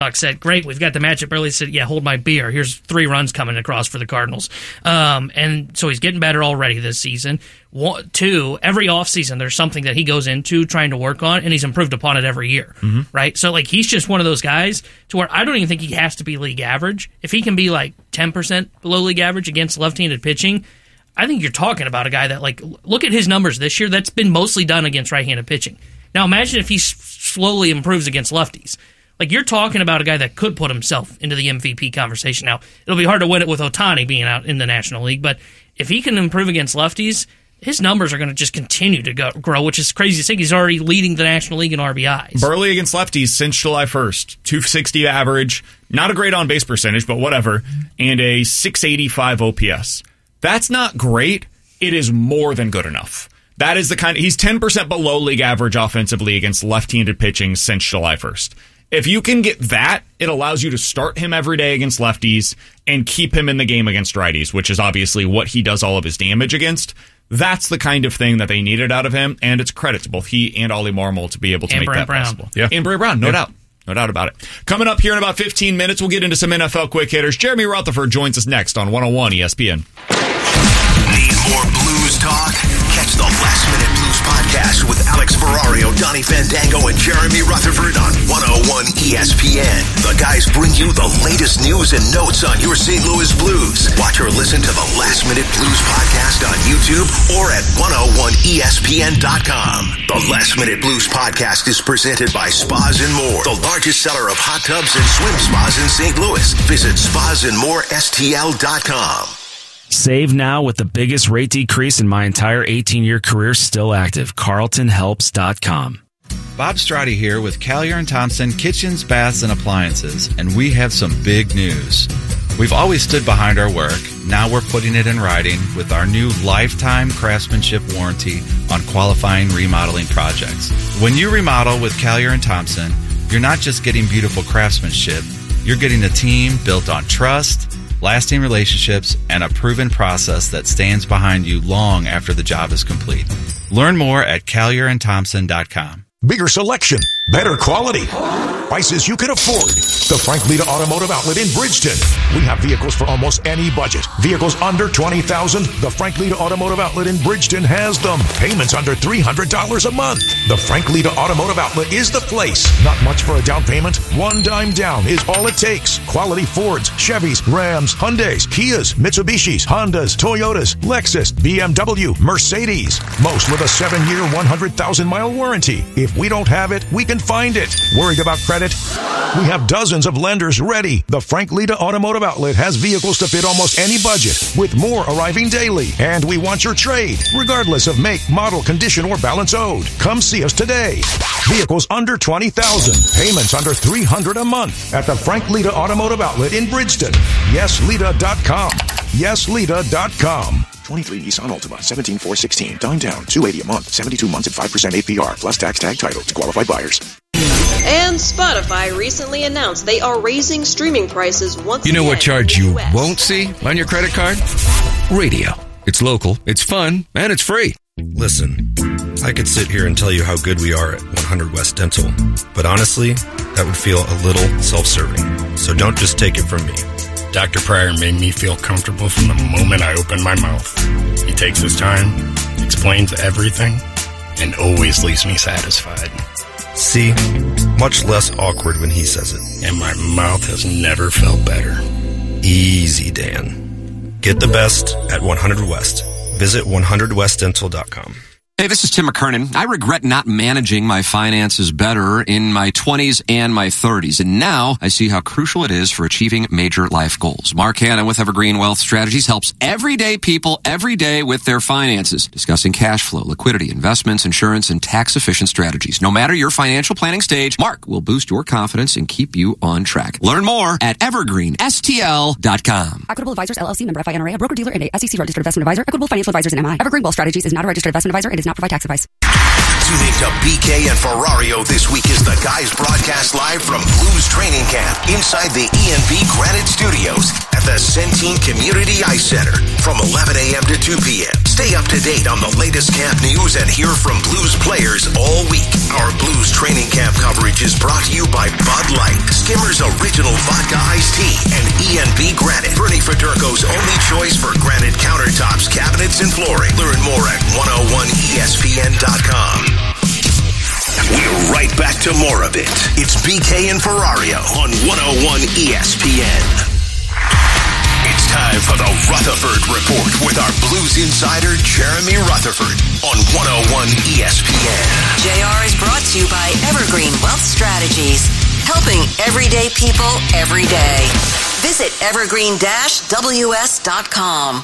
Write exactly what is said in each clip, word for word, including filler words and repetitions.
said, great, we've got the matchup early. He said, yeah, hold my beer. Here's three runs coming across for the Cardinals. Um, and so he's getting better already this season. One, two, every offseason there's something that he goes into trying to work on, and he's improved upon it every year, mm-hmm. right? So, like, he's just one of those guys to where I don't even think he has to be league average. If he can be, like, ten percent below league average against left-handed pitching, I think you're talking about a guy that, like, look at his numbers this year. That's been mostly done against right-handed pitching. Now, imagine if he s- slowly improves against lefties. Like, you're talking about a guy that could put himself into the M V P conversation. Now, it'll be hard to win it with Ohtani being out in the National League, but if he can improve against lefties, his numbers are going to just continue to go, grow, which is crazy to think. He's already leading the National League in R B Is. Burley against lefties since July first. two sixty average, not a great on-base percentage, but whatever, and a six eighty-five O P S. That's not great. It is more than good enough. That is the kind of, he's ten percent below league average offensively against left-handed pitching since July first. If you can get that, it allows you to start him every day against lefties and keep him in the game against righties, which is obviously what he does all of his damage against. That's the kind of thing that they needed out of him, and it's credit to both he and Ollie Marmol to be able to and make Brant that Brown. possible. Yeah. And Brant Brown, no yeah. doubt. No doubt about it. Coming up here in about fifteen minutes, we'll get into some N F L quick hitters. Jeremy Rutherford joins us next on one oh one E S P N. Need more blues talk? Catch the Last Minute Blues podcast with Alex Ferrario, Donnie Fandango, and Jeremy Rutherford on one oh one E S P N. The guys bring you the latest news and notes on your Saint Louis Blues. Watch or listen to the Last Minute Blues podcast on YouTube or at one oh one E S P N dot com. The Last Minute Blues podcast is presented by Spas and More, the largest seller of hot tubs and swim spas in Saint Louis. Visit spas and more S T L dot com. Save now with the biggest rate decrease in my entire eighteen-year career still active. Carlton Helps dot com. Bob Strati here with Callier and Thompson Kitchens, Baths, and Appliances, and we have some big news. We've always stood behind our work. Now we're putting it in writing with our new lifetime craftsmanship warranty on qualifying remodeling projects. When you remodel with Callier and Thompson, you're not just getting beautiful craftsmanship, you're getting a team built on trust, lasting relationships, and a proven process that stands behind you long after the job is complete. Learn more at Callier and Thompson dot com. Bigger selection, better quality, prices you can afford. The Frank Lita Automotive Outlet in Bridgeton. We have vehicles for almost any budget. Vehicles under twenty thousand dollars. The Frank Lita Automotive Outlet in Bridgeton has them. Payments under three hundred dollars a month. The Frank Lita Automotive Outlet is the place. Not much for a down payment. One dime down is all it takes. Quality Fords, Chevys, Rams, Hyundais, Kias, Mitsubishis, Hondas, Toyotas, Lexus, B M W, Mercedes. Most with a seven-year, one hundred thousand mile warranty. If we don't have it, we can find it. Worried about credit? We have dozens of lenders ready. The Frank Lita Automotive Outlet has vehicles to fit almost any budget, with more arriving daily. And we want your trade, regardless of make, model, condition, or balance owed. Come see us today. Vehicles under twenty thousand dollars. Payments under three hundred dollars a month at the Frank Lita Automotive Outlet in Bridgeton. yes lita dot com. yes lita dot com. twenty-three Nissan Altima, seventeen four sixteen. Dime down, two hundred eighty a month, seventy-two months at five percent A P R, plus tax tag title to qualified buyers. And Spotify recently announced they are raising streaming prices once again. You know what charge you won't see on your credit card? Radio. It's local, it's fun, and it's free. Listen, I could sit here and tell you how good we are at one hundred West Dental, but honestly, that would feel a little self-serving. So don't just take it from me. Doctor Pryor made me feel comfortable from the moment I opened my mouth. He takes his time, explains everything, and always leaves me satisfied. See? Much less awkward when he says it. And my mouth has never felt better. Easy, Dan. Get the best at one hundred West. Visit one hundred west dental dot com. Hey, this is Tim McKernan. I regret not managing my finances better in my twenties and my thirties. And now I see how crucial it is for achieving major life goals. Mark Hanna with Evergreen Wealth Strategies helps everyday people every day with their finances, discussing cash flow, liquidity, investments, insurance, and tax-efficient strategies. No matter your financial planning stage, Mark will boost your confidence and keep you on track. Learn more at evergreen S T L dot com. Equitable Advisors, L L C, member F I N R A, a broker-dealer and a S E C-registered investment advisor. Equitable Financial Advisors and M I. Evergreen Wealth Strategies is not a registered investment advisor and does not provide tax advice. Tuning to B K and Ferrario this week is the guys broadcast live from Blues Training Camp inside the E and B Granite Studios at the Centene Community Ice Center from eleven a.m. to two p.m. Stay Stay up to date on the latest camp news and hear from Blues players all week. Our Blues training camp coverage is brought to you by Bud Light, Skimmer's Original Vodka Iced Tea, and E and B Granite, Bernie Federko's only choice for granite countertops, cabinets, and flooring. Learn more at one oh one E S P N dot com. We're right back to more of it. It's B K and Ferrario on one oh one E S P N. It's time for the Rutherford Report with our Blues insider, Jeremy Rutherford, on one oh one E S P N. J R is brought to you by Evergreen Wealth Strategies, helping everyday people every day. Visit evergreen dash W S dot com.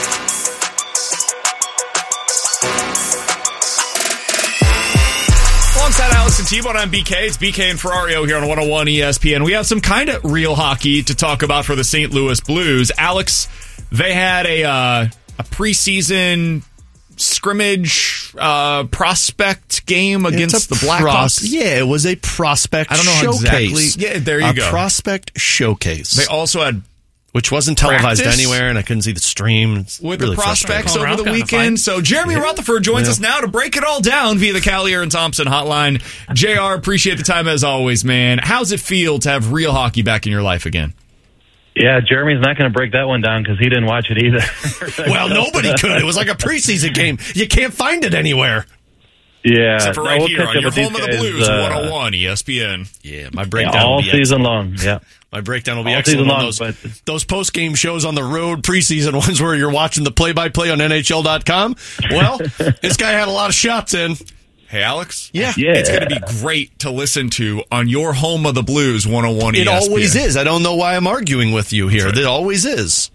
Alongside Alex and T-Bone, I'm B K. It's B K and Ferrario here on one oh one E S P N. We have some kind of real hockey to talk about for the Saint Louis Blues. Alex, they had a uh, a preseason scrimmage uh, prospect game against the Blackhawks. Pros- yeah, it was a prospect I don't know how showcase. exactly. Yeah, there you a go. A prospect showcase. They also had Which wasn't televised practice anywhere, and I couldn't see the stream. It's with really the prospects frustrating. over the weekend. So Jeremy Yeah. Rutherford joins Yeah. us now to break it all down via the Callier and Thompson hotline. J R, appreciate the time as always, man. How's it feel to have real hockey back in your life again? Yeah, Jeremy's not going to break that one down because he didn't watch it either. Well, nobody could. It was like a preseason game. You can't find it anywhere. Yeah, Except for no, right we'll here catch on up your with these home of the guys, Blues, uh, one oh one E S P N. Yeah, my breakdown Yeah, all will be season excellent. long. Yeah, my breakdown will be all excellent. season on long, those but those post game shows on the road, preseason ones where you're watching the play by play on N H L dot com. Well, this guy had a lot of shots in. Hey, Alex. Yeah, yeah. It's going to be great to listen to on your home of the Blues, one oh one E S P N. It always is. I don't know why I'm arguing with you here. Right. It always is.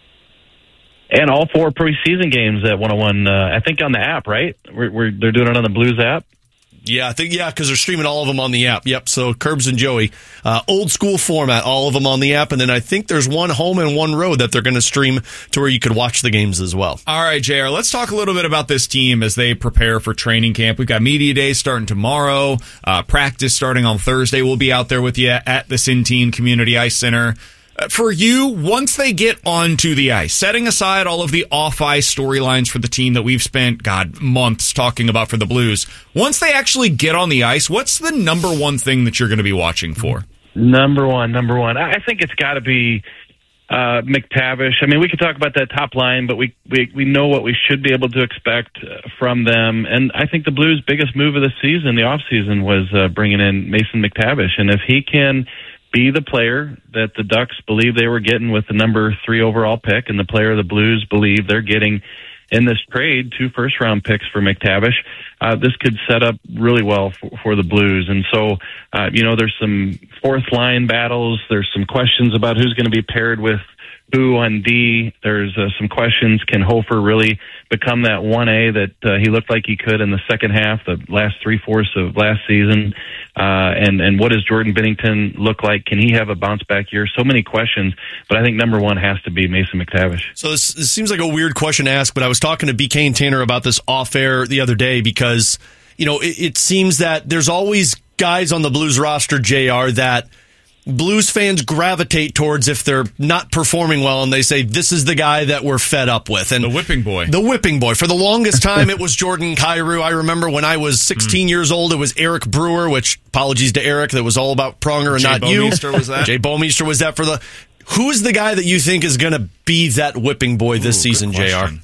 And all four preseason games at one oh one, uh, I think on the app, right? We're, we're, they're doing it on the Blues app. Yeah, I think, yeah, because they're streaming all of them on the app. Yep, so Curbs and Joey. Uh, old school format, all of them on the app. And then I think there's one home and one road that they're going to stream to where you could watch the games as well. All right, J R, let's talk a little bit about this team as they prepare for training camp. We've got Media Day starting tomorrow, uh, practice starting on Thursday. We'll be out there with you at the Centene Community Ice Center. For you, once they get onto the ice, setting aside all of the off-ice storylines for the team that we've spent, God, months talking about for the Blues, once they actually get on the ice, what's the number one thing that you're going to be watching for? Number one, number one. I think it's got to be uh, McTavish. I mean, we could talk about that top line, but we, we, we know what we should be able to expect from them. And I think the Blues' biggest move of the season, the offseason, was uh, bringing in Mason McTavish. And if he can be the player that the Ducks believe they were getting with the number three overall pick, and the player the Blues believe they're getting in this trade, two first-round picks for McTavish, uh, this could set up really well for, for the Blues. And so, uh, you know, there's some fourth-line battles. There's some questions about who's going to be paired with who on D. There's uh, some questions. Can Hofer really become that one A that uh, he looked like he could in the second half, the last three-fourths of last season? Uh, and, and what does Jordan Binnington look like? Can he have a bounce-back year? So many questions, but I think number one has to be Mason McTavish. So this, this seems like a weird question to ask, but I was talking to B K and Tanner about this off-air the other day because, you know, it, it seems that there's always guys on the Blues roster, J R, that Blues fans gravitate towards if they're not performing well, and they say, this is the guy that we're fed up with. And the whipping boy. The whipping boy. For the longest time, it was Jordan Kyrou. I remember when I was sixteen mm. years old, it was Eric Brewer, which, apologies to Eric, that was all about Pronger and Jay not Bouwmeester you. was that? Jay Bouwmeester was that for the... Who's the guy that you think is going to be that whipping boy this Ooh, season, J R?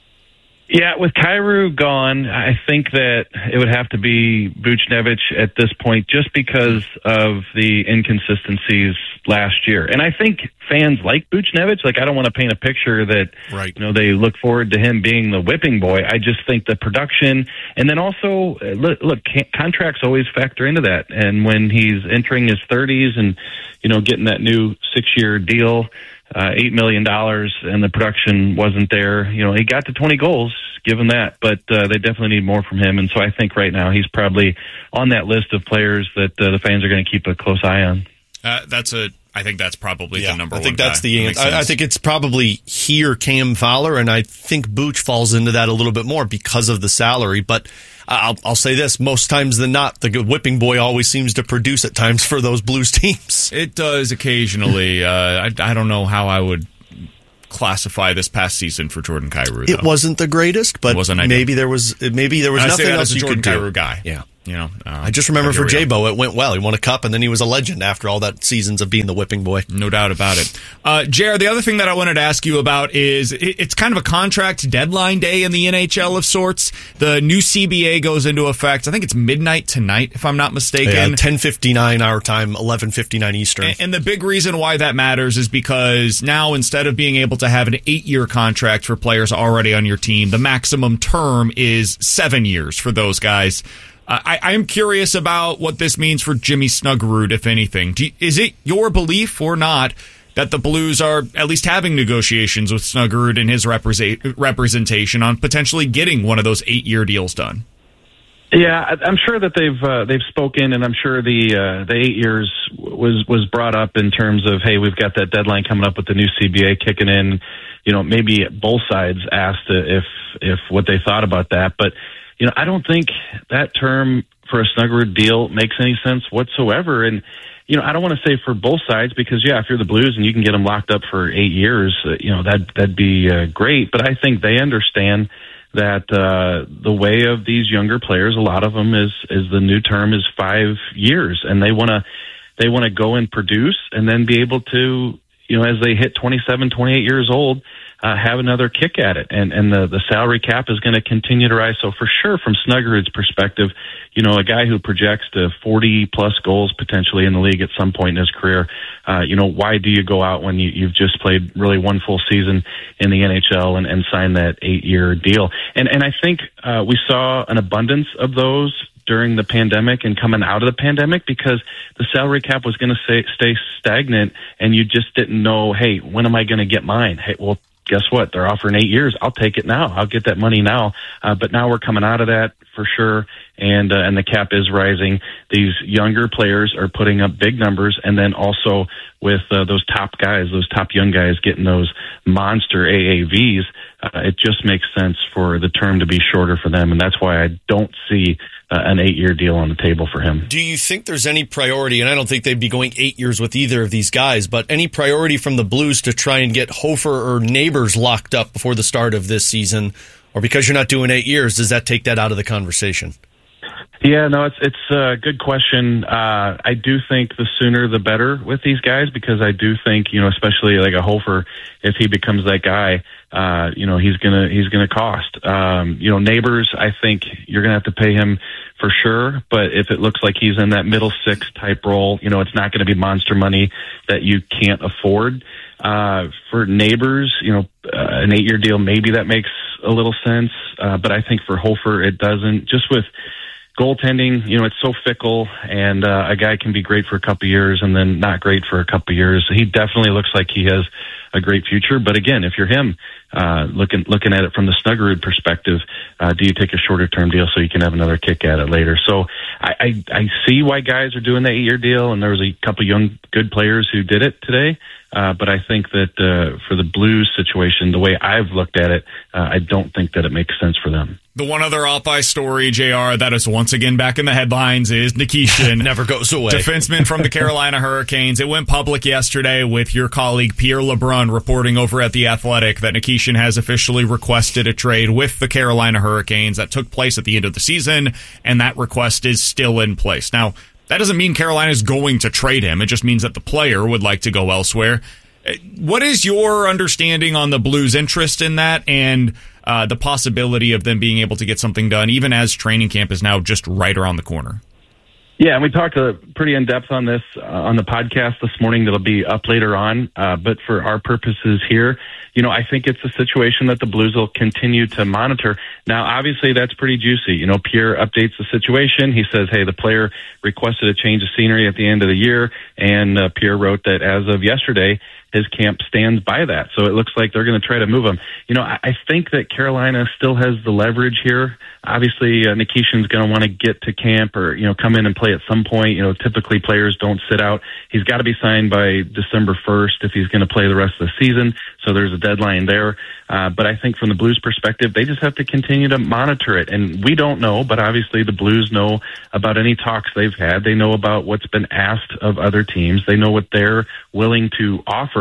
Yeah, with Kyrou gone, I think that it would have to be Buchnevich at this point just because of the inconsistencies last year. And I think fans like Buchnevich. Like, I don't want to paint a picture that, right. you know, they look forward to him being the whipping boy. I just think the production, and then also, look, look contracts always factor into that. And when he's entering his thirties and, you know, getting that new six-year deal, Uh, eight million dollars, and the production wasn't there. You know, he got to twenty goals, give him that, but uh, they definitely need more from him. And so I think right now he's probably on that list of players that uh, the fans are going to keep a close eye on. Uh, that's a. I think that's probably yeah, the number I one. I think that's guy. the That answer. I, I think it's probably he or Cam Fowler, and I think Booch falls into that a little bit more because of the salary. But I'll, I'll say this: most times than not, the whipping boy always seems to produce at times for those Blues teams. It does occasionally. uh, I, I don't know how I would classify this past season for Jordan Kyrou. It wasn't the greatest, but wasn't maybe there was maybe there was I nothing say that else as a you Jordan could do. Kyrou guy. Yeah. You know, um, I just remember for here we J-Bo, it went well. He won a cup, and then he was a legend after all that seasons of being the whipping boy. No doubt about it. Uh, J R, the other thing that I wanted to ask you about is it, it's kind of a contract deadline day in the N H L of sorts. The new C B A goes into effect. I think it's midnight tonight, if I'm not mistaken. Yeah, ten fifty-nine our time, eleven fifty-nine Eastern. And, and the big reason why that matters is because now instead of being able to have an eight-year contract for players already on your team, the maximum term is seven years for those guys. Uh, I, I am curious about what this means for Jimmy Snuggerud, if anything. Do you, is it your belief or not that the Blues are at least having negotiations with Snuggerud and his represent, representation on potentially getting one of those eight-year deals done? Yeah, I'm sure that they've uh, they've spoken, and I'm sure the uh, the eight years was was brought up in terms of, hey, we've got that deadline coming up with the new C B A kicking in. You know, maybe both sides asked if if what they thought about that, but you know, I don't think that term for a Snuggerud deal makes any sense whatsoever. And, you know, I don't want to say for both sides because, yeah, if you're the Blues and you can get them locked up for eight years, uh, you know, that, that'd be uh, great. But I think they understand that uh, the way of these younger players, a lot of them is, is the new term is five years. And they want to they want to go and produce and then be able to, you know, as they hit twenty-seven, twenty-eight years old, Uh, have another kick at it. And, and the, the salary cap is going to continue to rise. So for sure, from Snuggerud's perspective, you know, a guy who projects to forty plus goals potentially in the league at some point in his career, uh, you know, why do you go out when you, you've just played really one full season in the N H L and, and sign that eight year deal? And, and I think, uh, we saw an abundance of those during the pandemic and coming out of the pandemic because the salary cap was going to stay, stay stagnant and you just didn't know, hey, when am I going to get mine? Hey, well, guess what? They're offering eight years. I'll take it now. I'll get that money now. Uh, but now we're coming out of that for sure. And, uh, and the cap is rising. These younger players are putting up big numbers. And then also with uh, those top guys, those top young guys getting those monster A A Vs, uh, it just makes sense for the term to be shorter for them. And that's why I don't see uh, an eight-year deal on the table for him. Do you think there's any priority, and I don't think they'd be going eight years with either of these guys, but any priority from the Blues to try and get Hofer or Neighbors locked up before the start of this season? Or because you're not doing eight years, does that take that out of the conversation? Yeah, no, it's it's a good question. Uh, I do think the sooner the better with these guys because I do think, you know, especially like a Hofer, if he becomes that guy, uh, you know, he's gonna he's gonna cost. Um, you know, Neighbors, I think you're gonna have to pay him for sure. But if it looks like he's in that middle six type role, you know, it's not going to be monster money that you can't afford. Uh, for Neighbors, you know, uh, an eight year deal, maybe that makes a little sense. Uh, but I think for Hofer, it doesn't. Just with goaltending, you know, it's so fickle, and uh, a guy can be great for a couple of years and then not great for a couple of years. He definitely looks like he has a great future. But again, if you're him, uh, looking looking at it from the Snuggerud perspective, uh, do you take a shorter term deal so you can have another kick at it later? So I, I, I see why guys are doing the eight year deal, and there was a couple young good players who did it today. Uh, but I think that uh, for the Blues situation, the way I've looked at it, uh, I don't think that it makes sense for them. The one other off-ice story, J R, that is once again back in the headlines is Nikishin. Never goes away. Defenseman from the Carolina Hurricanes. It went public yesterday with your colleague Pierre LeBrun reporting over at The Athletic that Nikishin has officially requested a trade with the Carolina Hurricanes. That took place at the end of the season, and that request is still in place. Now, that doesn't mean Carolina is going to trade him. It just means that the player would like to go elsewhere. What is your understanding on the Blues' interest in that and uh, the possibility of them being able to get something done, even as training camp is now just right around the corner? Yeah, and we talked uh, pretty in-depth on this uh, on the podcast this morning that'll be up later on. Uh, but for our purposes here, you know, I think it's a situation that the Blues will continue to monitor. Now, obviously, that's pretty juicy. You know, Pierre updates the situation. He says, hey, the player requested a change of scenery at the end of the year, and uh, Pierre wrote that as of yesterday, his camp stands by that. So it looks like they're going to try to move him. You know, I, I think that Carolina still has the leverage here. Obviously, uh, Nikishin's going to want to get to camp or, you know, come in and play at some point. You know, typically players don't sit out. He's got to be signed by December first if he's going to play the rest of the season. So there's a deadline there. Uh, but I think from the Blues perspective, they just have to continue to monitor it. And we don't know, but obviously the Blues know about any talks they've had. They know about what's been asked of other teams. They know what they're willing to offer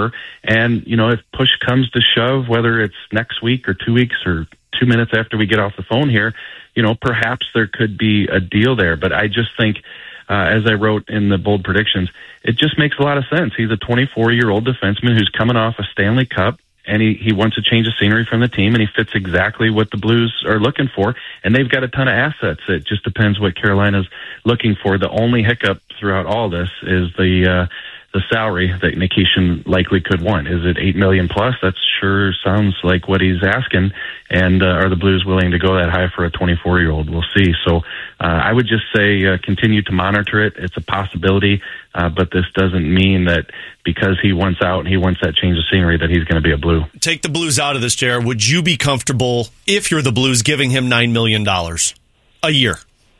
over. And, you know, if push comes to shove, whether it's next week or two weeks or two minutes after we get off the phone here, you know, perhaps there could be a deal there. But I just think, uh, as I wrote in the bold predictions, it just makes a lot of sense. He's a twenty-four-year-old defenseman who's coming off a Stanley Cup, and he, he wants a change of scenery from the team, and he fits exactly what the Blues are looking for. And they've got a ton of assets. It just depends what Carolina's looking for. The only hiccup throughout all this is the uh, the salary that Nikishin likely could want. Is it eight million dollars plus? That sure sounds like what he's asking. And uh, are the Blues willing to go that high for a twenty-four-year-old? We'll see. So uh, I would just say uh, continue to monitor it. It's a possibility, uh, but this doesn't mean that because he wants out and he wants that change of scenery that he's going to be a Blue. Take the Blues out of this, J R. Would you be comfortable, if you're the Blues, giving him nine million dollars a year?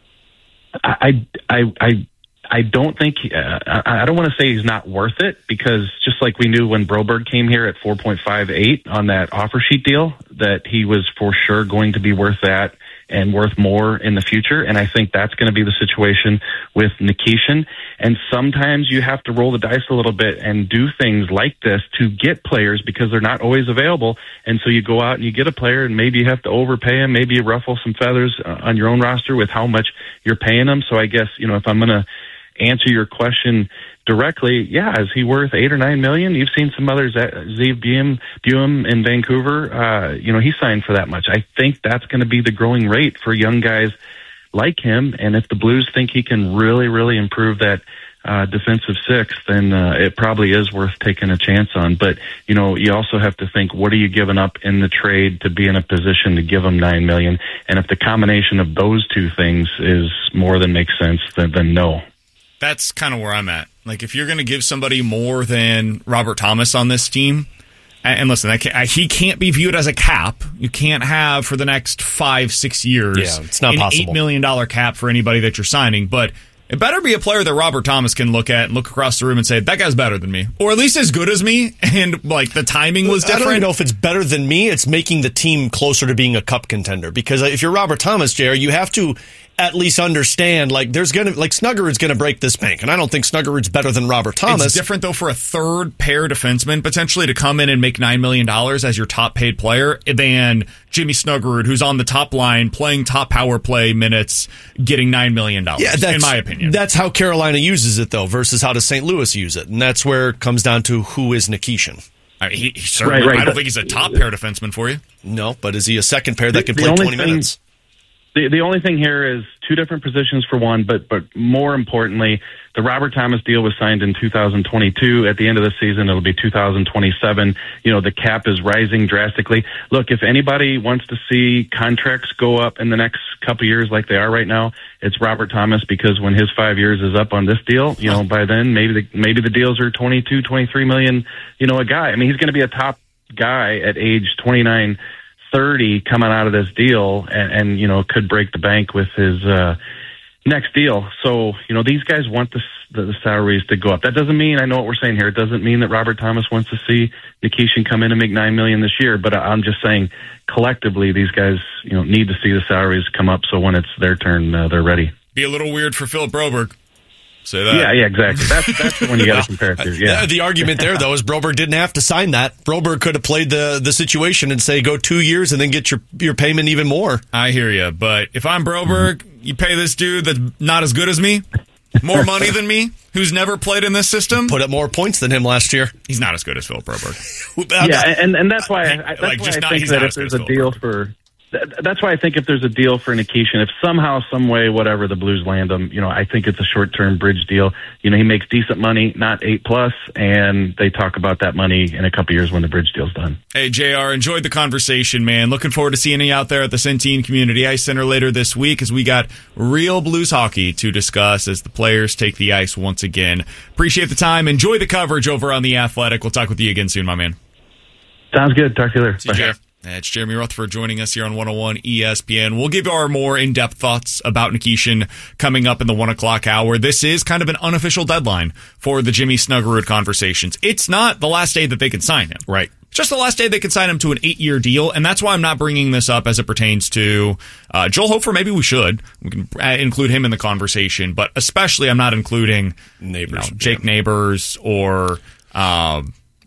I, I, I, I don't think, uh, I don't want to say he's not worth it, because just like we knew when Broberg came here at four point five eight on that offer sheet deal, that he was for sure going to be worth that and worth more in the future. And I think that's going to be the situation with Nikishin. And sometimes you have to roll the dice a little bit and do things like this to get players, because they're not always available. And so you go out and you get a player, and maybe you have to overpay him. Maybe you ruffle some feathers on your own roster with how much you're paying him. So I guess, you know, if I'm going to answer your question directly, yeah, is he worth eight or nine million? You've seen some others, Zeev Buem, Buem in Vancouver. Uh, you know, he signed for that much. I think that's going to be the growing rate for young guys like him. And if the Blues think he can really, really improve that uh, defensive six, then uh, it probably is worth taking a chance on. But, you know, you also have to think, what are you giving up in the trade to be in a position to give him nine million? And if the combination of those two things is more than makes sense, then, then no. That's kind of where I'm at. Like, if you're going to give somebody more than Robert Thomas on this team, and listen, I can't, I, he can't be viewed as a cap. You can't have for the next five, six years yeah, it's not an possible. eight million dollars cap for anybody that you're signing. But it better be a player that Robert Thomas can look at and look across the room and say, that guy's better than me. Or at least as good as me, and, like, the timing was different. I don't even know if it's better than me. It's making the team closer to being a cup contender. Because if you're Robert Thomas, J R, you have to at least understand, like, there's going to, like, Snuggerud's going to break this bank. And I don't think Snuggerud's better than Robert Thomas. It's different, though, for a third pair defenseman potentially to come in and make nine million dollars as your top paid player than Jimmy Snuggerud, who's on the top line playing top power play minutes, getting nine million dollars, yeah, that's, in my opinion. That's how Carolina uses it, though, versus how does Saint Louis use it. And that's where it comes down to who is Nikishin. I mean, he, he certainly, right, right, I don't think he's a top pair defenseman for you. No, but is he a second pair that can the play twenty thing, minutes? The, the only thing here is two different positions for one, but but more importantly, the Robert Thomas deal was signed in two thousand twenty-two. At the end of the season, it'll be two thousand twenty-seven. You know, the cap is rising drastically. Look, if anybody wants to see contracts go up in the next couple of years like they are right now, it's Robert Thomas, because when his five years is up on this deal, you know, by then maybe the, maybe the deals are twenty-two, twenty-three million, you know, a guy. I mean, he's going to be a top guy at age twenty-nine, thirty coming out of this deal, and, and you know, could break the bank with his uh, next deal. So, you know, these guys want the, the, the salaries to go up. That doesn't mean, I know what we're saying here, it doesn't mean that Robert Thomas wants to see Nikishin come in and make nine million dollars this year, but I'm just saying collectively these guys, you know, need to see the salaries come up so when it's their turn, uh, they're ready. Be a little weird for Philip Broberg. Say that. Yeah, yeah, exactly. That's that's the one you got to compare it to. Yeah. The argument there, though, is Broberg didn't have to sign that. Broberg could have played the, the situation and say go two years and then get your your payment even more. I hear you, but if I'm Broberg, you pay this dude that's not as good as me, more money than me, who's never played in this system. Put up more points than him last year. He's not as good as Phil Broberg. yeah, and and that's why I, that's like, why just I not, think that if there's a deal for. That's why I think if there's a deal for Nikishin, if somehow, some way, whatever, the Blues land him, you know, I think it's a short-term bridge deal. You know, he makes decent money, not eight plus, and they talk about that money in a couple years when the bridge deal's done. Hey, J R, enjoyed the conversation, man. Looking forward to seeing you out there at the Centene Community Ice Center later this week as we got real Blues hockey to discuss as the players take the ice once again. Appreciate the time. Enjoy the coverage over on The Athletic. We'll talk with you again soon, my man. Sounds good. Talk to you later. See you, J R. It's Jeremy Rutherford joining us here on one oh one E S P N. We'll give you our more in-depth thoughts about Nikishin coming up in the one o'clock hour. This is kind of an unofficial deadline for the Jimmy Snuggerud conversations. It's not the last day that they can sign him. Right. It's just the last day they can sign him to an eight-year deal, and that's why I'm not bringing this up as it pertains to uh, Joel Hofer. Maybe we should. We can include him in the conversation, but especially I'm not including Neighbors, you know, Jake yeah. Neighbors or... Um,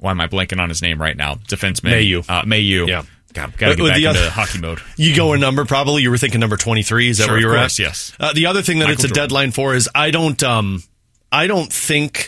why am I blanking on his name right now? Defenseman. Mayu. Uh, Mayu. Yeah. God, gotta get back into other, hockey mode. You go a number, probably. You were thinking number twenty-three. Is that sure, where you were course, at? Yes. Uh, the other thing that Michael it's a Jordan. deadline for is I don't, um, I don't think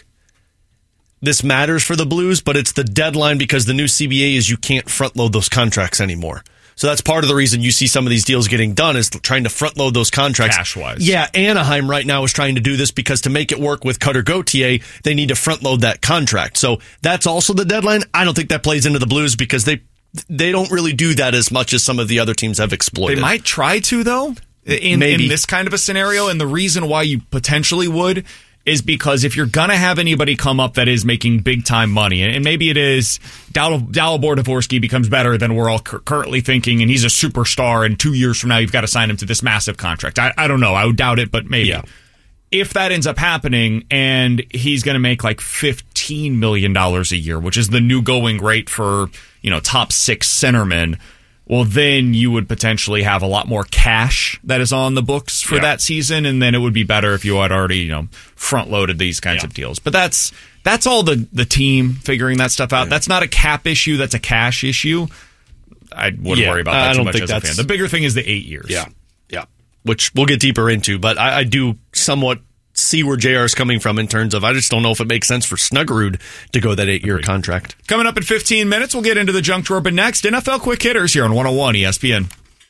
this matters for the Blues, but it's the deadline because the new C B A is you can't front load those contracts anymore. So that's part of the reason you see some of these deals getting done is trying to front load those contracts. Cash-wise. Yeah, Anaheim right now is trying to do this because to make it work with Cutter Gauthier, they need to front load that contract. So that's also the deadline. I don't think that plays into the Blues because they they don't really do that as much as some of the other teams have exploited. They might try to, though, in, in this kind of a scenario. And the reason why you potentially would is because if you're going to have anybody come up that is making big-time money, and maybe it is Dalibor Dvorsky becomes better than we're all cu- currently thinking, and he's a superstar, and two years from now you've got to sign him to this massive contract. I, I don't know. I would doubt it, but maybe. Yeah. If that ends up happening, and he's going to make like fifteen million dollars a year, which is the new going rate for, you know, top six centermen, well, then you would potentially have a lot more cash that is on the books for yeah. that season, and then it would be better if you had already, you know, front-loaded these kinds yeah. of deals. But that's that's all the, the team figuring that stuff out. Yeah. That's not a cap issue. That's a cash issue. I wouldn't yeah, worry about that I too don't much think as a that's, fan. The bigger thing is the eight years. Yeah, yeah, which we'll get deeper into, but I, I do somewhat see where J R is coming from in terms of I just don't know if it makes sense for Snuggerud to go that eight-year contract. Coming up in fifteen minutes, we'll get into the junk drawer, but next, N F L Quick Hitters here on one oh one E S P N.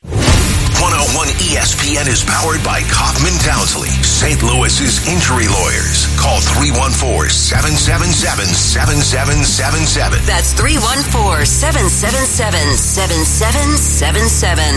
one oh one E S P N is powered by Kaufman Townsley, Saint Louis's injury lawyers. Call three one four, seven seven seven, seven seven seven seven. That's three one four, seven seven seven, seven seven seven seven.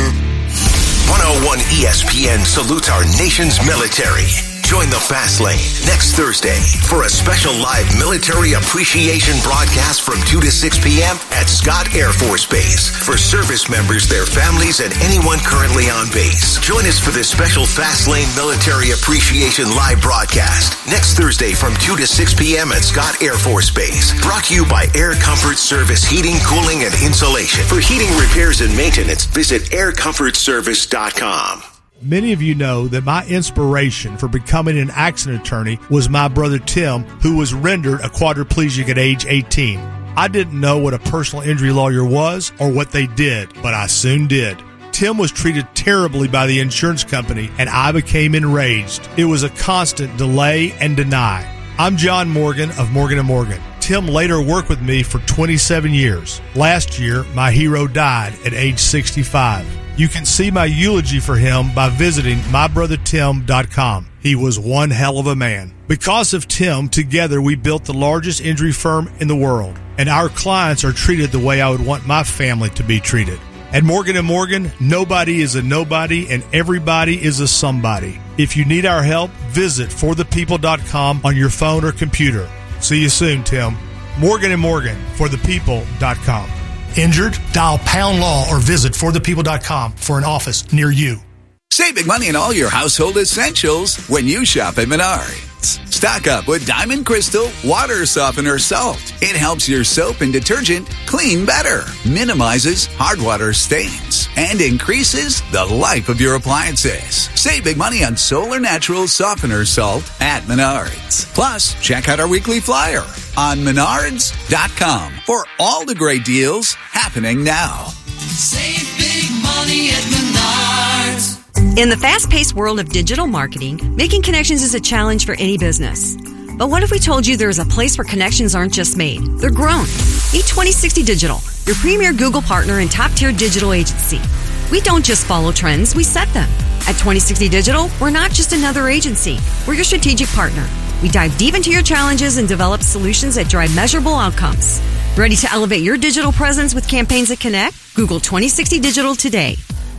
one oh one E S P N salutes our nation's military. Join the Fast Lane next Thursday for a special live military appreciation broadcast from two to six p.m. at Scott Air Force Base for service members, their families, and anyone currently on base. Join us for this special Fast Lane military appreciation live broadcast next Thursday from two to six p.m. at Scott Air Force Base. Brought to you by Air Comfort Service Heating, Cooling, and Insulation. For heating repairs and maintenance, visit air comfort service dot com. Many of you know that my inspiration for becoming an accident attorney was my brother Tim, who was rendered a quadriplegic at age eighteen. I didn't know what a personal injury lawyer was or what they did, but I soon did. Tim was treated terribly by the insurance company, and I became enraged. It was a constant delay and deny. I'm John Morgan of Morgan and Morgan. Tim later worked with me for twenty-seven years. Last year, my hero died at age sixty-five. You can see my eulogy for him by visiting my brother tim dot com. He was one hell of a man. Because of Tim, together we built the largest injury firm in the world, and our clients are treated the way I would want my family to be treated. At Morgan and Morgan, nobody is a nobody and everybody is a somebody. If you need our help, visit for the people dot com on your phone or computer. See you soon, Tim. Morgan and Morgan, for the people dot com. Injured? Dial pound law or visit for the people dot com for an office near you. Save big money on all your household essentials when you shop at Menards. Stock up with Diamond Crystal Water Softener Salt. It helps your soap and detergent clean better, minimizes hard water stains, and increases the life of your appliances. Save big money on Solar Natural Softener Salt at Menards. Plus, check out our weekly flyer on menards dot com for all the great deals happening now. Save big money at Menards. In the fast-paced world of digital marketing, making connections is a challenge for any business. But what if we told you there is a place where connections aren't just made, they're grown? Meet twenty sixty Digital, your premier Google partner and top-tier digital agency. We don't just follow trends, we set them. At twenty sixty Digital, we're not just another agency, we're your strategic partner. We dive deep into your challenges and develop solutions that drive measurable outcomes. Ready to elevate your digital presence with campaigns that connect? Google twenty sixty Digital today.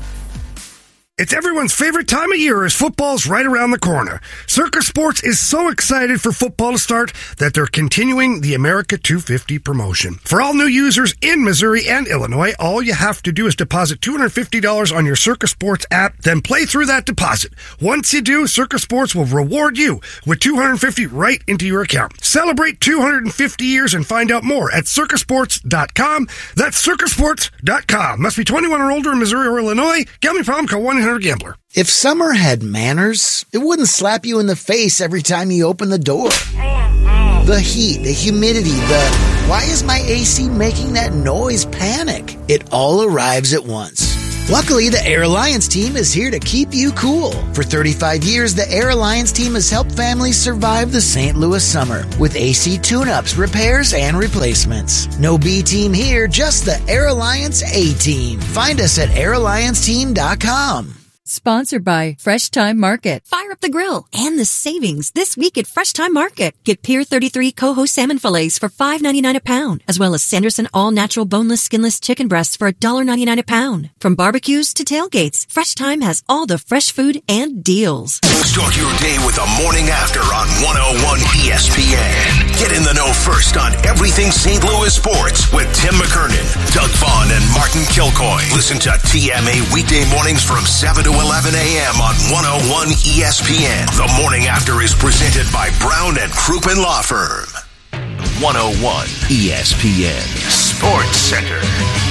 It's everyone's favorite time of year as football's right around the corner. Circa Sports is so excited for football to start that they're continuing the America two fifty promotion. For all new users in Missouri and Illinois, all you have to do is deposit two hundred fifty dollars on your Circa Sports app, then play through that deposit. Once you do, Circa Sports will reward you with two hundred fifty dollars right into your account. Celebrate two hundred fifty years and find out more at circa sports dot com. That's circa sports dot com. Must be twenty-one or older in Missouri or Illinois. Gambling problem, call one eight hundred gambler. If summer had manners, it wouldn't slap you in the face every time you open the door. The heat, the humidity, the Why is my A C making that noise? Panic. It all arrives at once. Luckily, the Air Alliance team is here to keep you cool. For thirty-five years, the Air Alliance team has helped families survive the Saint Louis summer with A C tune-ups, repairs, and replacements. No B team here, just the Air Alliance A team. Find us at air alliance team dot com. Sponsored by Fresh Time Market. Fire up the grill and the savings this week at Fresh Time Market. Get Pier thirty-three Coho salmon fillets for five ninety-nine a pound, as well as Sanderson all-natural boneless, skinless chicken breasts for one ninety-nine a pound. From barbecues to tailgates, Fresh Time has all the fresh food and deals. Start your day with a morning after on one oh one E S P N. Get in the know first on everything Saint Louis sports with Tim McKernan, Doug Vaughn, and Martin Kilcoy. Listen to T M A weekday mornings from seven to eleven a.m. on one oh one E S P N. The morning after is presented by Brown and Crouppen Law Firm. one oh one E S P N Sports Center.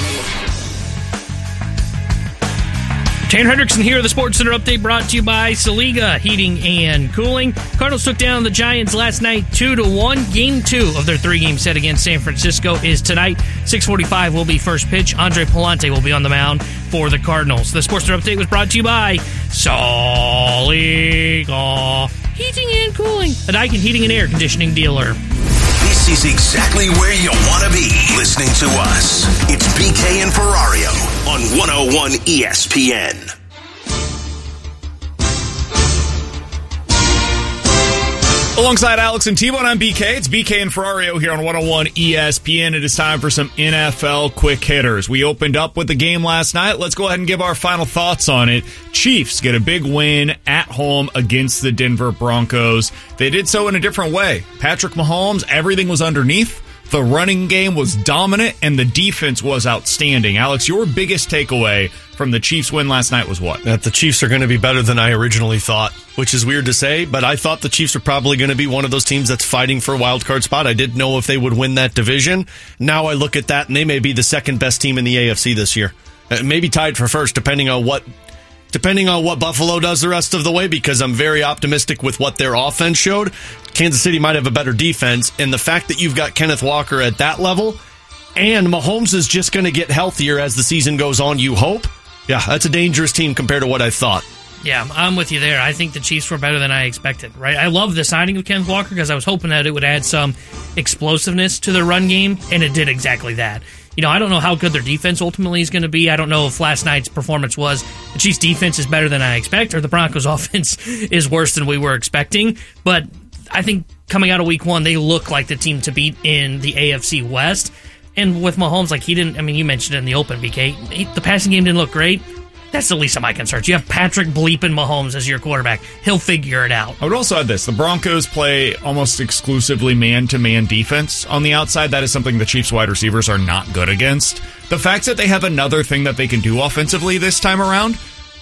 Tanner Hendrickson here, the Sports Center update brought to you by Saliga Heating and Cooling. Cardinals took down the Giants last night two to one. Game two of their three-game set against San Francisco is tonight. six forty-five will be first pitch. Andre Palante will be on the mound for the Cardinals. The Sports Center update was brought to you by Saliga Heating and Cooling, a Daikin heating and air conditioning dealer. This is exactly where you want to be listening to us. It's B K and Ferrario on one oh one E S P N. Alongside Alex and T-Bone, I'm B K. It's B K and Ferrario here on one oh one E S P N. It is time for some N F L quick hitters. We opened up with the game last night. Let's go ahead and give our final thoughts on it. Chiefs get a big win at home against the Denver Broncos. They did so in a different way. Patrick Mahomes, everything was underneath. The running game was dominant, and the defense was outstanding. Alex, your biggest takeaway from the Chiefs' win last night was what? That the Chiefs are going to be better than I originally thought, which is weird to say, but I thought the Chiefs are probably going to be one of those teams that's fighting for a wild card spot. I didn't know if they would win that division. Now I look at that, and they may be the second best team in the A F C this year. Uh, maybe tied for first, depending on what depending on what Buffalo does the rest of the way, because I'm very optimistic with what their offense showed. Kansas City might have a better defense, and the fact that you've got Kenneth Walker at that level, and Mahomes is just going to get healthier as the season goes on, you hope. Yeah, that's a dangerous team compared to what I thought. Yeah, I'm with you there. I think the Chiefs were better than I expected, right? I love the signing of Kenneth Walker because I was hoping that it would add some explosiveness to their run game, and it did exactly that. You know, I don't know how good their defense ultimately is going to be. I don't know if last night's performance was the Chiefs' defense is better than I expect or the Broncos' offense is worse than we were expecting. But I think coming out of week one, they look like the team to beat in the A F C West. And with Mahomes, like he didn't, I mean, you mentioned it in the open, B K. He, the passing game didn't look great. That's the least of my concerns. You have Patrick bleeping Mahomes as your quarterback. He'll figure it out. I would also add this. The Broncos play almost exclusively man-to-man defense on the outside. That is something the Chiefs wide receivers are not good against. The fact that they have another thing that they can do offensively this time around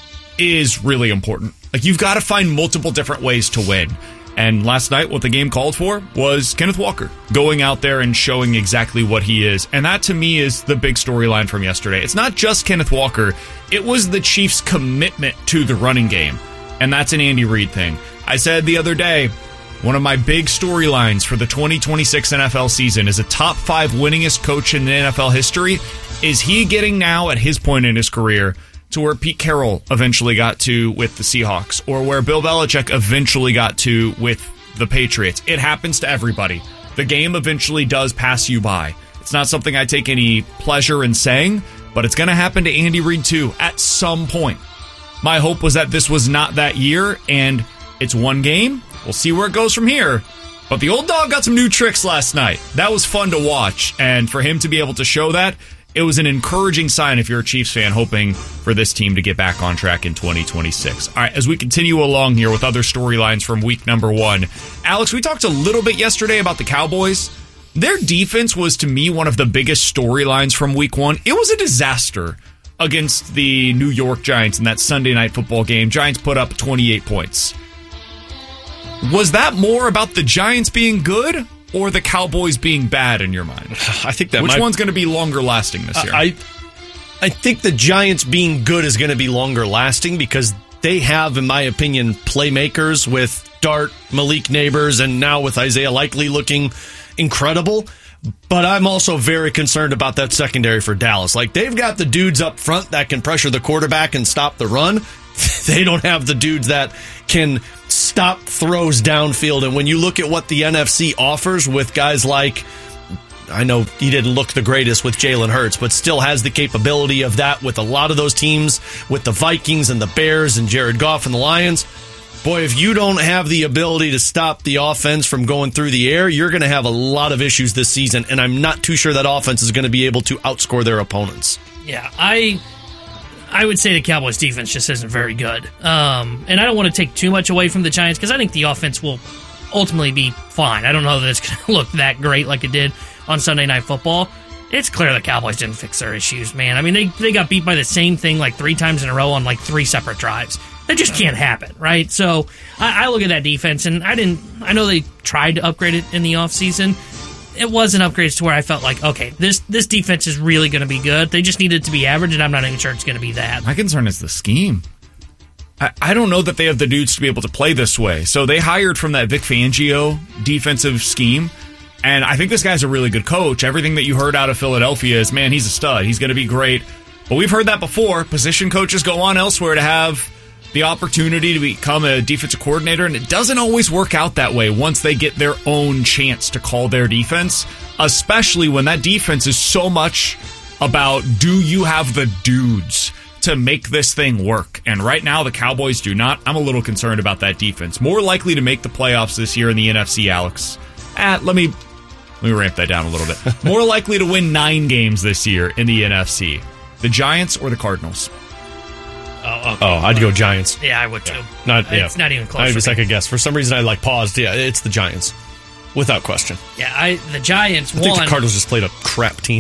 is really important. Like, you've got to find multiple different ways to win. And last night, what the game called for was Kenneth Walker going out there and showing exactly what he is. And that, to me, is the big storyline from yesterday. It's not just Kenneth Walker. It was the Chiefs' commitment to the running game. And that's an Andy Reid thing. I said the other day, one of my big storylines for the twenty twenty-six N F L season is a top five winningest coach in N F L history. Is he getting now, at his point in his career, to where Pete Carroll eventually got to with the Seahawks, or where Bill Belichick eventually got to with the Patriots? It happens to everybody. The game eventually does pass you by. It's not something I take any pleasure in saying, but it's going to happen to Andy Reid too at some point. My hope was that this was not that year, and it's one game. We'll see where it goes from here. But the old dog got some new tricks last night. That was fun to watch, and for him to be able to show that, it was an encouraging sign if you're a Chiefs fan hoping for this team to get back on track in twenty twenty-six. All right, as we continue along here with other storylines from week number one, Alex, we talked a little bit yesterday about the Cowboys. Their defense was, to me, one of the biggest storylines from week one. It was a disaster against the New York Giants in that Sunday night football game. Giants put up twenty-eight points. Was that more about the Giants being good or the Cowboys being bad in your mind? I think that Which might, one's going to be longer lasting this year? I, I think the Giants being good is going to be longer lasting because they have, in my opinion, playmakers with Dart, Malik Neighbors, and now with Isaiah Likely looking incredible. But I'm also very concerned about that secondary for Dallas. Like, they've got the dudes up front that can pressure the quarterback and stop the run. They don't have the dudes that can stop throws downfield. And when you look at what the N F C offers with guys like, I know he didn't look the greatest with Jalen Hurts, but still has the capability of that with a lot of those teams, with the Vikings and the Bears and Jared Goff and the Lions. Boy, if you don't have the ability to stop the offense from going through the air, you're going to have a lot of issues this season, and I'm not too sure that offense is going to be able to outscore their opponents. Yeah, I I would say the Cowboys' defense just isn't very good. Um, and I don't want to take too much away from the Giants because I think the offense will ultimately be fine. I don't know that it's going to look that great like it did on Sunday Night Football. It's clear the Cowboys didn't fix their issues, man. I mean, they, they got beat by the same thing like three times in a row on like three separate drives. That just can't happen, right? So I, I look at that defense, and I didn't. I know they tried to upgrade it in the offseason. It wasn't upgrades to where I felt like, okay, this this defense is really going to be good. They just needed to be average, and I'm not even sure it's going to be that. My concern is the scheme. I, I don't know that they have the dudes to be able to play this way. So they hired from that Vic Fangio defensive scheme, and I think this guy's a really good coach. Everything that you heard out of Philadelphia is, man, he's a stud. He's going to be great. But we've heard that before. Position coaches go on elsewhere to have the opportunity to become a defensive coordinator, and it doesn't always work out that way once they get their own chance to call their defense, especially when that defense is so much about, do you have the dudes to make this thing work? And right now, the Cowboys do not. I'm a little concerned about that defense. More likely to make the playoffs this year in the N F C, Alex. Ah, let me, let me ramp that down a little bit. More likely to win nine games this year in the N F C. The Giants or the Cardinals? Oh, okay. oh, I'd go Giants. Yeah, I would too. Yeah. Not, yeah. It's not even close. Not even a second guess. For some reason, I like paused. Yeah, it's the Giants, without question. Yeah, I the Giants. I think won. the Cardinals just played a crap team.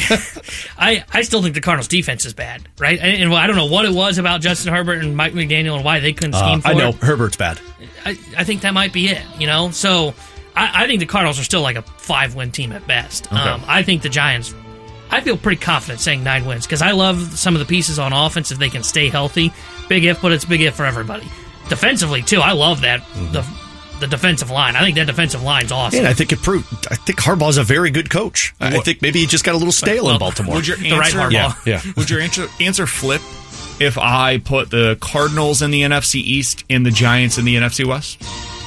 I I still think the Cardinals' defense is bad, right? And, and I don't know what it was about Justin Herbert and Mike McDaniel and why they couldn't scheme uh, for I know it. Herbert's bad. I, I think that might be it. You know, so I, I think the Cardinals are still like a five-win team at best. Okay. Um, I think the Giants. I feel pretty confident saying nine wins because I love some of the pieces on offense if they can stay healthy. Big if, but it's big if for everybody. Defensively, too, I love that. Mm-hmm. The the defensive line. I think that defensive line's awesome. Yeah, I think it proved. I think Harbaugh's a very good coach. I think maybe he just got a little stale well, in Baltimore. Would your answer, the right Harbaugh. Yeah, yeah. Would your answer, answer flip if I put the Cardinals in the N F C East and the Giants in the N F C West?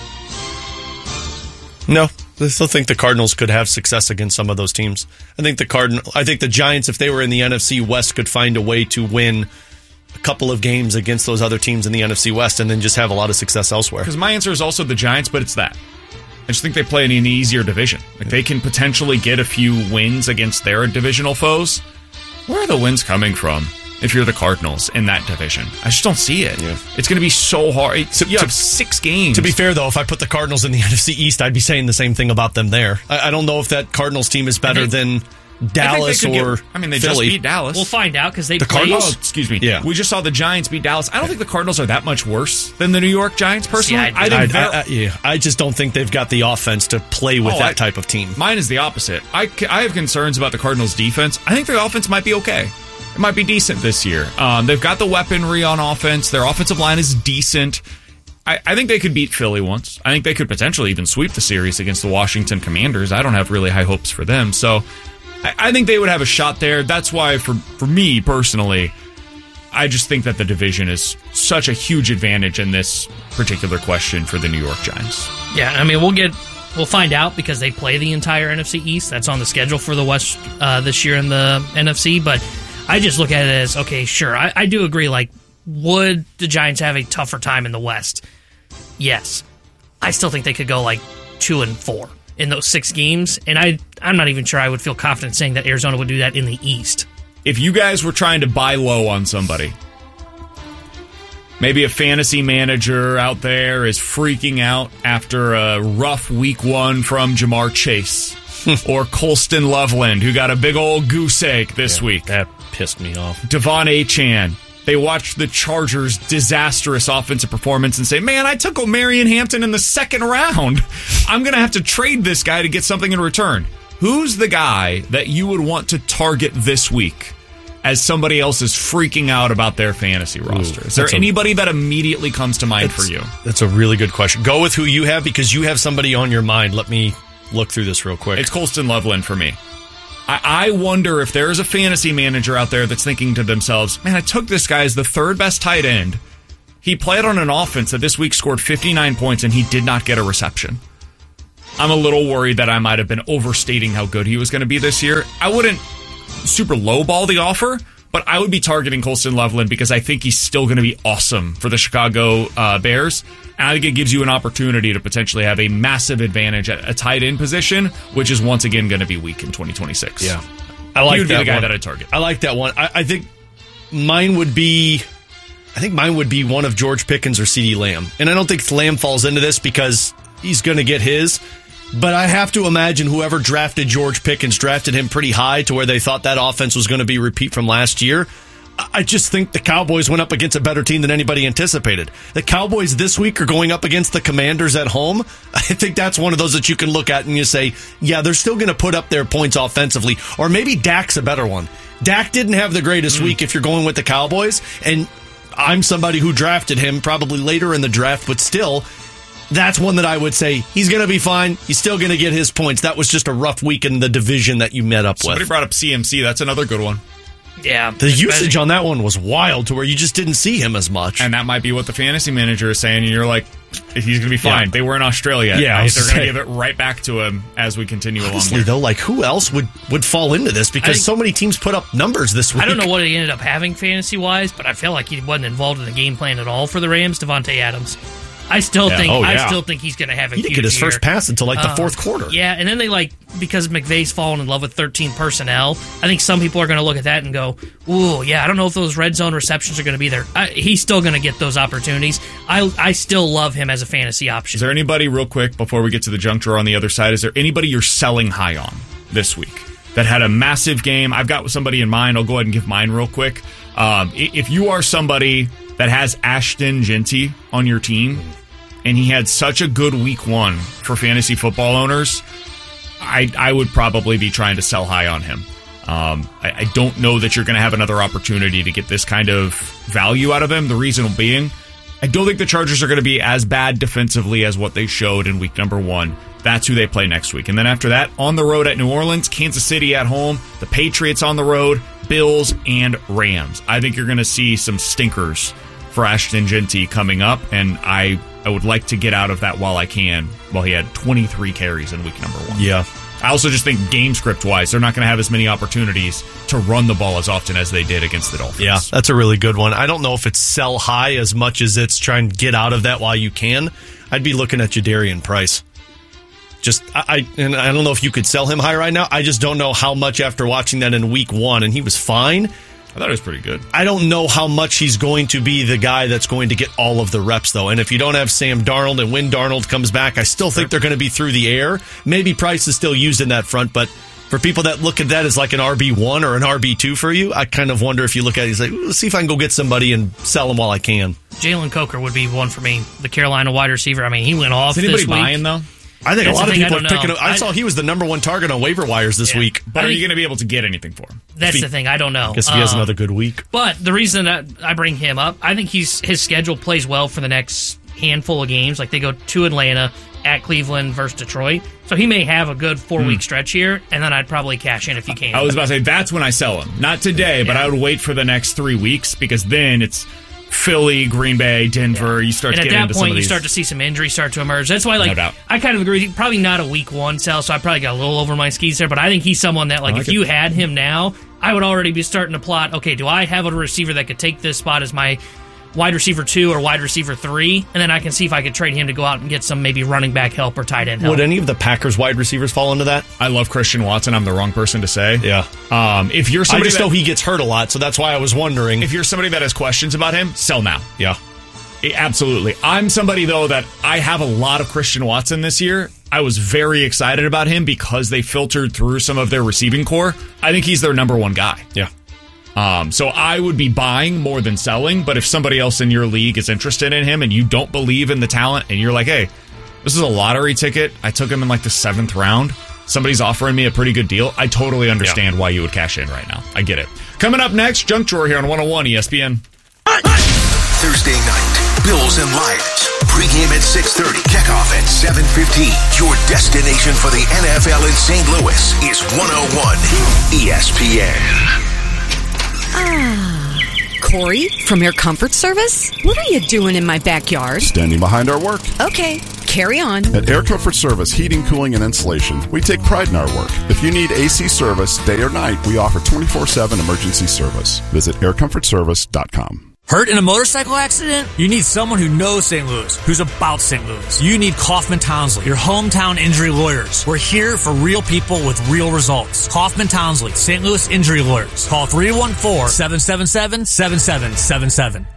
No. I still think the Cardinals could have success against some of those teams. I think the Cardinal, I think the Giants, if they were in the N F C West, could find a way to win a couple of games against those other teams in the N F C West and then just have a lot of success elsewhere. Because my answer is also the Giants, but it's that. I just think they play in an easier division. Like they can potentially get a few wins against their divisional foes. Where are the wins coming from if you're the Cardinals in that division? I just don't see it. Yeah. It's going to be so hard. It's, to, you have to, six games. To be fair, though, if I put the Cardinals in the N F C East, I'd be saying the same thing about them there. I, I don't know if that Cardinals team is better they, than Dallas I or get, I mean, they Philly. just beat Dallas. We'll find out because they the played. Cardinals. Oh, excuse me. Yeah. We just saw the Giants beat Dallas. I don't think the Cardinals are that much worse than the New York Giants, personally. Yeah, I, I, think I, I, I, yeah, I just don't think they've got the offense to play with oh, that I, type of team. Mine is the opposite. I, I have concerns about the Cardinals' defense. I think their offense might be okay. It might be decent this year. Um, they've got the weaponry on offense. Their offensive line is decent. I, I think they could beat Philly once. I think they could potentially even sweep the series against the Washington Commanders. I don't have really high hopes for them. So I, I think they would have a shot there. That's why, for, for me personally, I just think that the division is such a huge advantage in this particular question for the New York Giants. Yeah, I mean, we'll get... We'll find out because they play the entire N F C East. That's on the schedule for the West uh, this year in the N F C. But I just look at it as, okay, sure. I, I do agree. Like, would the Giants have a tougher time in the West? Yes. I still think they could go like two and four in those six games. And I, I'm not even sure I would feel confident saying that Arizona would do that in the East. If you guys were trying to buy low on somebody, maybe a fantasy manager out there is freaking out after a rough week one from Jamar Chase or Colston Loveland, who got a big old goose egg this yeah, week. That pissed me off. Devon Achane. They watched the Chargers' disastrous offensive performance and say, man, I took O'Marion Hampton in the second round. I'm going to have to trade this guy to get something in return. Who's the guy that you would want to target this week as somebody else is freaking out about their fantasy roster? Ooh, is there anybody a, that immediately comes to mind for you? That's a really good question. Go with who you have because you have somebody on your mind. Let me look through this real quick. It's Colston Loveland for me. I, I wonder if there's a fantasy manager out there that's thinking to themselves, man, I took this guy as the third best tight end. He played on an offense that this week scored fifty-nine points, and he did not get a reception. I'm a little worried that I might have been overstating how good he was going to be this year. I wouldn't super lowball the offer, but I would be targeting Colston Loveland because I think he's still going to be awesome for the Chicago uh, Bears. And I think it gives you an opportunity to potentially have a massive advantage at a tight end position, which is once again going to be weak in twenty twenty-six. Yeah. I like he would that be the guy one. that I'd target. I like that one. I, I think mine would be... I think mine would be one of George Pickens or CeeDee Lamb. And I don't think Lamb falls into this because he's going to get his. But I have to imagine whoever drafted George Pickens drafted him pretty high to where they thought that offense was going to be a repeat from last year. I just think the Cowboys went up against a better team than anybody anticipated. The Cowboys this week are going up against the Commanders at home. I think that's one of those that you can look at and you say, yeah, they're still going to put up their points offensively. Or maybe Dak's a better one. Dak didn't have the greatest mm. week if you're going with the Cowboys. And I'm somebody who drafted him probably later in the draft, but still, that's one that I would say he's going to be fine. He's still going to get his points. That was just a rough week in the division that you met up Somebody with. Somebody brought up C M C. That's another good one. Yeah. The usage on that one was wild to where you just didn't see him as much. And that might be what the fantasy manager is saying, and you're like, he's going to be fine. Yeah. They were in Australia. Yeah, right? They're going to give it right back to him as we continue Honestly, along. though, like, who else would, would fall into this? Because think, so many teams put up numbers this week. I don't know what he ended up having fantasy-wise, but I feel like he wasn't involved in the game plan at all for the Rams. Devontae Adams. I still yeah. think oh, yeah. I still think he's going to have a he huge didn't get his year. first pass until like the uh, fourth quarter. Yeah, and then they like because McVay's fallen in love with thirteen personnel. I think some people are going to look at that and go, "Ooh, yeah, I don't know if those red zone receptions are going to be there." I, he's still going to get those opportunities. I I still love him as a fantasy option. Is there anybody real quick before we get to the junk drawer on the other side? Is there anybody you're selling high on this week that had a massive game? I've got somebody in mind. I'll go ahead and give mine real quick. Um, if you are somebody that has Ashton Jeanty on your team. And he had such a good week one for fantasy football owners, I, I would probably be trying to sell high on him. Um, I, I don't know that you're going to have another opportunity to get this kind of value out of him. The reason being, I don't think the Chargers are going to be as bad defensively as what they showed in week number one. That's who they play next week. And then after that, on the road at New Orleans, Kansas City at home, the Patriots on the road, Bills, and Rams. I think you're going to see some stinkers for Ashton Jeanty coming up, and I... I would like to get out of that while I can. While he had twenty-three carries in week number one. Yeah. I also just think game script wise, they're not going to have as many opportunities to run the ball as often as they did against the Dolphins. Yeah, that's a really good one. I don't know if it's sell high as much as it's trying to get out of that while you can. I'd be looking at Jadarian Price. Just I, I and I don't know if you could sell him high right now. I just don't know how much after watching that in week one, and he was fine. I thought it was pretty good. I don't know how much he's going to be the guy that's going to get all of the reps, though. And if you don't have Sam Darnold, and when Darnold comes back, I still think they're going to be through the air. Maybe Price is still used in that front, but for people that look at that as like an R B one or an R B two for you, I kind of wonder if you look at it, he's like, let's see if I can go get somebody and sell him while I can. Jalen Coker would be one for me, the Carolina wide receiver. I mean, he went off Is anybody this week. buying, though? I think That's a lot of thing, people I are picking know. up. I, I saw he was the number one target on waiver wires this Yeah. week. But I are you think- going to be able to get anything for him? That's he- the thing. I don't know. I guess if he has Um, another good week. But the reason that I bring him up, I think he's his schedule plays well for the next handful of games. Like they go to Atlanta, at Cleveland versus Detroit. So he may have a good four-week Hmm. stretch here, and then I'd probably cash in if you can. I was about to say, that's when I sell him. Not today, but I would wait for the next three weeks because then it's Philly, Green Bay, Denver. You start and getting at that into some point, of you these. start to see some injuries start to emerge. That's why, like, No doubt. I kind of agree. Probably not a week one sell, so I probably got a little over my skis there. But I think he's someone that, like, I like if you it. had him now, I would already be starting to plot. Okay, do I have a receiver that could take this spot as my wide receiver two or wide receiver three, and then I can see if I could trade him to go out and get some maybe running back help or tight end help. Would any of the Packers wide receivers fall into that? I love Christian Watson. I'm the wrong person to say. Yeah. Um, if you're I somebody just that, know he gets hurt a lot, so that's why I was wondering. if you're somebody that has questions about him, sell now. Yeah. Eh, Absolutely. I'm somebody, though, that I have a lot of Christian Watson this year. I was very excited about him because they filtered through some of their receiving core. I think he's their number one guy. Yeah. Um, so I would be buying more than selling, but if somebody else in your league is interested in him and you don't believe in the talent and you're like, hey, this is a lottery ticket, I took him in like the seventh round, somebody's offering me a pretty good deal, I totally understand yeah. why you would cash in right now. I get it. Coming up next, Junk Drawer here on one oh one E S P N. Thursday night, Bills and Lions. Pre-game at six thirty, kickoff at seven fifteen. Your destination for the N F L in Saint Louis is one oh one E S P N. Ah. Corey, from Air Comfort Service? What are you doing in my backyard? Standing behind our work. Okay, carry on. At Air Comfort Service Heating, Cooling, and Insulation, we take pride in our work. If you need A C service, day or night, we offer twenty-four seven emergency service. Visit air comfort service dot com. Hurt in a motorcycle accident? You need someone who knows Saint Louis, who's about Saint Louis. You need Kaufman Townsley, your hometown injury lawyers. We're here for real people with real results. Kaufman Townsley, Saint Louis Injury Lawyers. Call three one four, seven seven seven, seven seven seven seven.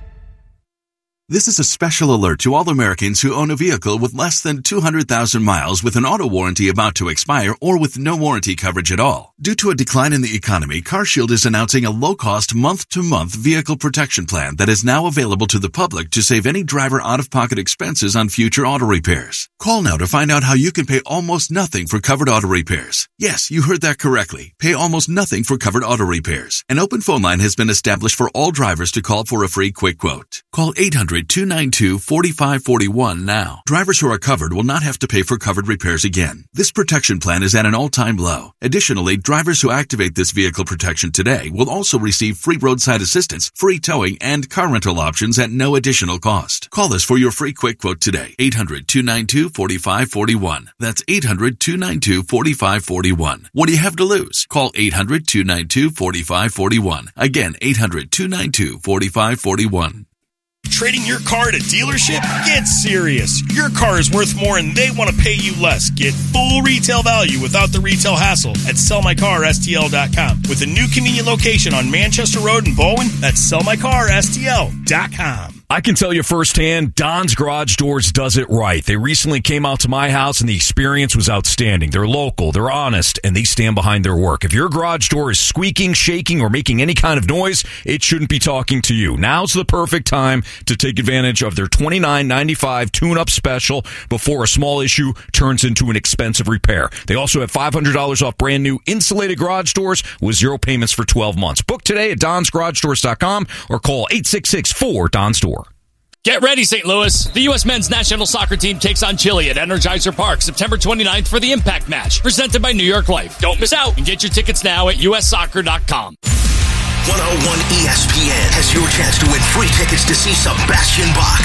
This is a special alert to all Americans who own a vehicle with less than two hundred thousand miles with an auto warranty about to expire or with no warranty coverage at all. Due to a decline in the economy, CarShield is announcing a low-cost month-to-month vehicle protection plan that is now available to the public to save any driver out-of-pocket expenses on future auto repairs. Call now to find out how you can pay almost nothing for covered auto repairs. Yes, you heard that correctly. Pay almost nothing for covered auto repairs. An open phone line has been established for all drivers to call for a free quick quote. Call eight hundred, two nine two, four five four one now. Drivers who are covered will not have to pay for covered repairs again. This protection plan is at an all-time low. Additionally, drivers who activate this vehicle protection today will also receive free roadside assistance, free towing, and car rental options at no additional cost. Call us for your free quick quote today. eight hundred, two nine two, four five four one. That's eight hundred, two nine two, four five four one. What do you have to lose? Call eight hundred, two nine two, four five four one. Again, eight hundred, two nine two, four five four one. Trading your car at a dealership? Get serious. Your car is worth more and they want to pay you less. Get full retail value without the retail hassle at sell my car S T L dot com. With a new convenient location on Manchester Road in Bowen, that's sell my car S T L dot com. I can tell you firsthand, Don's Garage Doors does it right. They recently came out to my house and the experience was outstanding. They're local, they're honest, and they stand behind their work. If your garage door is squeaking, shaking, or making any kind of noise, it shouldn't be talking to you. Now's the perfect time to take advantage of their twenty-nine ninety-five tune-up special before a small issue turns into an expensive repair. They also have five hundred dollars off brand new insulated garage doors with zero payments for twelve months. Book today at dons garage doors dot com or call eight six six, four, D O N S door. Get ready, Saint Louis. The U S men's national soccer team takes on Chile at Energizer Park September twenty-ninth for the Impact Match, presented by New York Life. Don't miss out and get your tickets now at U S soccer dot com. one oh one E S P N has your chance to win free tickets to see Sebastian Bach,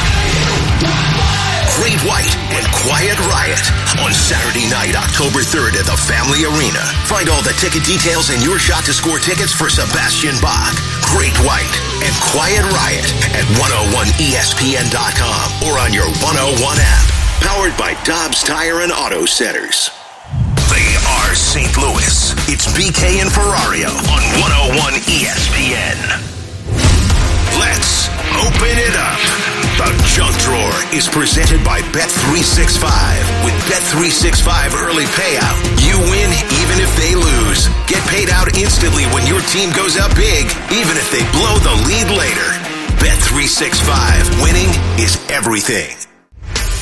Great White, and Quiet Riot on Saturday night, October third at the Family Arena. Find all the ticket details and your shot to score tickets for Sebastian Bach, Great White, and Quiet Riot at one oh one E S P N dot com or on your one oh one app. Powered by Dobbs Tire and Auto Centers. They are Saint Louis. It's B K and Ferrario on one oh one E S P N. Let's open it up. The Junk Drawer is presented by Bet three sixty-five. With Bet three sixty-five early payout, you win even if they lose. Get paid out instantly when your team goes up big, even if they blow the lead later. Bet three sixty-five. Winning is everything.